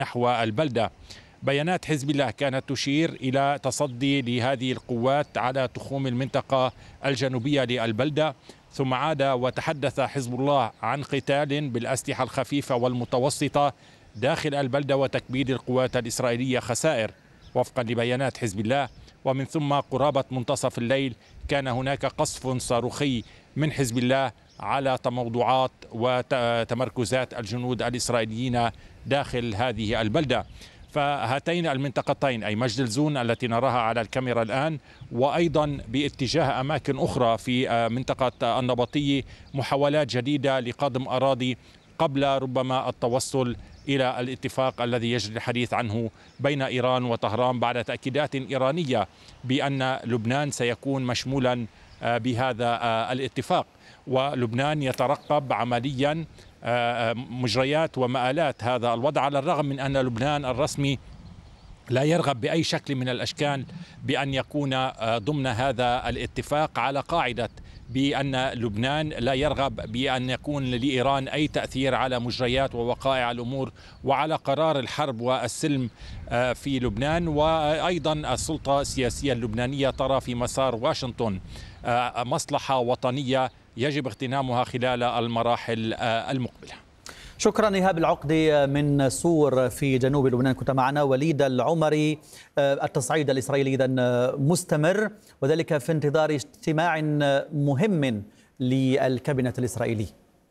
نحو البلدة. بيانات حزب الله كانت تشير إلى تصدي لهذه القوات على تخوم المنطقة الجنوبية للبلدة، ثم عاد وتحدث حزب الله عن قتال بالأسلحة الخفيفة والمتوسطة داخل البلدة وتكبيد القوات الإسرائيلية خسائر وفقا لبيانات حزب الله. ومن ثم قرابة منتصف الليل كان هناك قصف صاروخي من حزب الله على تموضعات وتمركزات الجنود الإسرائيليين داخل هذه البلدة. فهاتين المنطقتين أي مجد الزون التي نراها على الكاميرا الآن، وأيضا باتجاه أماكن أخرى في منطقة النبطية محاولات جديدة لقضم أراضي قبل ربما التوصل إلى الاتفاق الذي يجري الحديث عنه بين إيران وطهران بعد تأكيدات إيرانية بأن لبنان سيكون مشمولا بهذا الاتفاق. ولبنان يترقب عمليا مجريات ومآلات هذا الوضع، على الرغم من أن لبنان الرسمي لا يرغب بأي شكل من الأشكال بأن يكون ضمن هذا الاتفاق، على قاعدة بأن لبنان لا يرغب بأن يكون لإيران أي تأثير على مجريات ووقائع الأمور وعلى قرار الحرب والسلم في لبنان. وأيضا السلطة السياسية اللبنانية ترى في مسار واشنطن مصلحة وطنية يجب اغتنامها خلال المراحل المقبلة. شكرا إيهاب العقدي من سور في جنوب لبنان كنت معنا. وليد العمري، التصعيد الإسرائيلي إذن مستمر وذلك في انتظار اجتماع مهم للكابينة الإسرائيلي.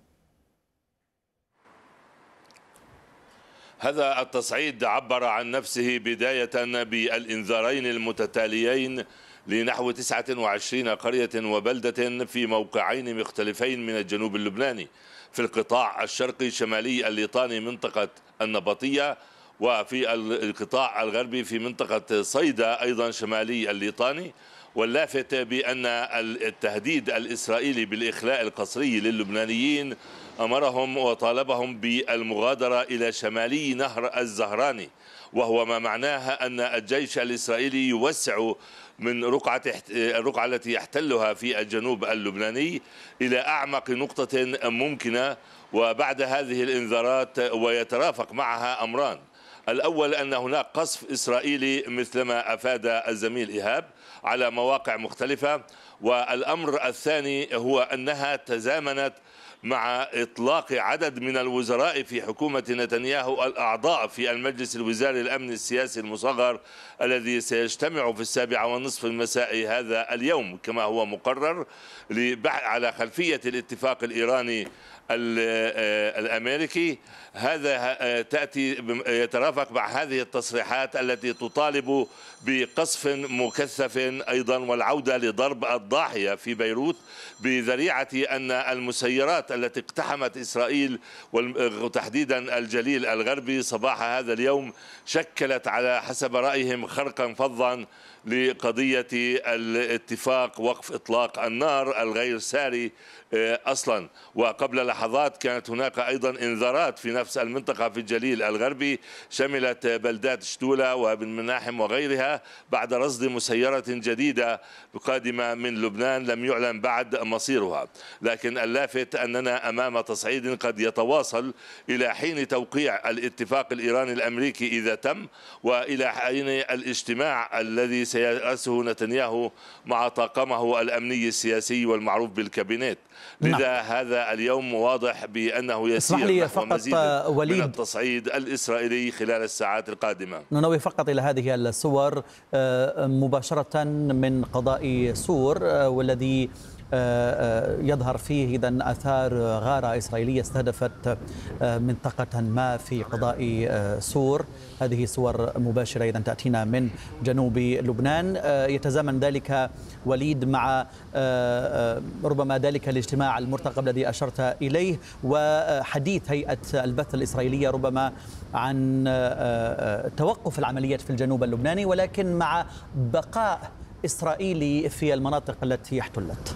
هذا التصعيد عبر عن نفسه بداية بالإنذارين المتتاليين لنحو 29 قرية وبلدة في موقعين مختلفين من الجنوب اللبناني، في القطاع الشرقي شمالي الليطاني منطقة النبطية، وفي القطاع الغربي في منطقة صيدا أيضا شمالي الليطاني. واللافت بأن التهديد الإسرائيلي بالإخلاء القسري للبنانيين أمرهم وطالبهم بالمغادرة إلى شمالي نهر الزهراني، وهو ما معناه أن الجيش الإسرائيلي يوسع من الرقعة التي يحتلها في الجنوب اللبناني إلى أعمق نقطة ممكنة. وبعد هذه الإنذارات ويترافق معها أمران: الأول أن هناك قصف إسرائيلي مثلما أفاد الزميل إيهاب على مواقع مختلفة، والأمر الثاني هو أنها تزامنت مع إطلاق عدد من الوزراء في حكومة نتنياهو الأعضاء في المجلس الوزاري الأمن السياسي المصغر الذي سيجتمع في 7:30 مساء هذا اليوم كما هو مقرر على خلفية الاتفاق الإيراني الأمريكي. هذا يترافق مع هذه التصريحات التي تطالب بقصف مكثف أيضا والعودة لضرب الضاحية في بيروت بذريعة أن المسيرات التي اقتحمت إسرائيل وتحديدا الجليل الغربي صباح هذا اليوم شكلت على حسب رأيهم خرقا فظا لقضية الاتفاق وقف إطلاق النار الغير ساري أصلا. وقبل لحظات كانت هناك أيضا إنذارات في نفس المنطقة في الجليل الغربي شملت بلدات شتولة وبن مناحم وغيرها بعد رصد مسيرة جديدة قادمة من لبنان لم يعلن بعد مصيرها. لكن اللافت أننا أمام تصعيد قد يتواصل إلى حين توقيع الاتفاق الإيراني الأمريكي إذا تم، وإلى حين الاجتماع الذي سيرأسه نتنياهو مع طاقمه الأمني السياسي والمعروف بالكابينت. لذا هذا اليوم واضح بأنه يسير نحو مزيد من التصعيد الإسرائيلي خلال الساعات القادمة. ننوي فقط إلى هذه الصور مباشرة من قضاء سور والذي يظهر فيه إذن آثار غارة إسرائيلية استهدفت منطقة ما في قضاء سور. هذه صور مباشرة إذن تأتينا من جنوب لبنان. يتزامن ذلك وليد مع ربما ذلك الاجتماع المرتقب الذي أشرت إليه وحديث هيئة البث الإسرائيلية ربما عن توقف العمليات في الجنوب اللبناني ولكن مع بقاء إسرائيلي في المناطق التي احتلت.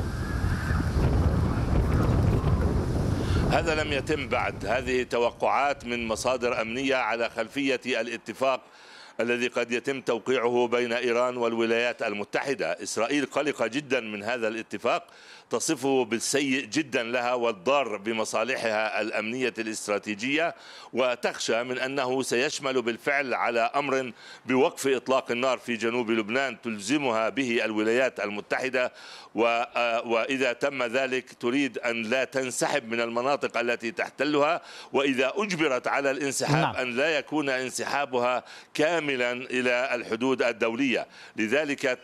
هذا لم يتم بعد. هذه توقعات من مصادر أمنية على خلفية الاتفاق الذي قد يتم توقيعه بين إيران والولايات المتحدة. إسرائيل قلقة جدا من هذا الاتفاق، تصفه بالسيء جدا لها والضار بمصالحها الأمنية الاستراتيجية، وتخشى من أنه سيشمل بالفعل على أمر بوقف إطلاق النار في جنوب لبنان تلزمها به الولايات المتحدة، وإذا تم ذلك تريد أن لا تنسحب من المناطق التي تحتلها، وإذا أجبرت على الانسحاب أن لا يكون انسحابها كاملا إلى الحدود الدولية. لذلك